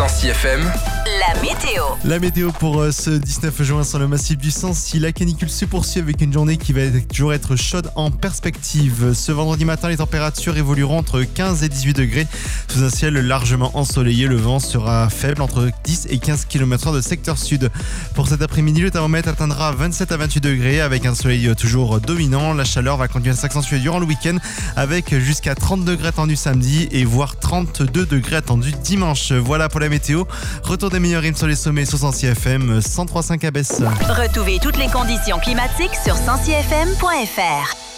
Sancy FM. La météo. La météo pour ce 19 juin sur le massif du Sancy. La canicule se poursuit avec une journée qui va toujours être chaude en perspective. Ce vendredi matin, les températures évolueront entre 15 et 18 degrés. Sous un ciel largement ensoleillé, le vent sera faible entre 10 et 15 km/h de secteur sud. Pour cet après-midi, le thermomètre atteindra 27 à 28 degrés avec un soleil toujours dominant. La chaleur va continuer à s'accentuer durant le week-end avec jusqu'à 30 degrés attendus samedi et voire 32 degrés attendus dimanche. Voilà pour la météo. Retour des meilleurs rimes sur les sommets sur Sancy FM 103.5 à Besse. Retrouvez toutes les conditions climatiques sur sancyfm.fr.